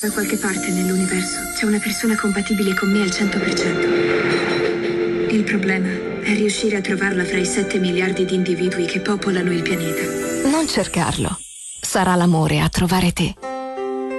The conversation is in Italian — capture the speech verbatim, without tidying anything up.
Da qualche parte nell'universo c'è una persona compatibile con me al cento per cento. Il problema è riuscire a trovarla fra i sette miliardi di individui che popolano il pianeta. Non cercarlo. Sarà l'amore a trovare te.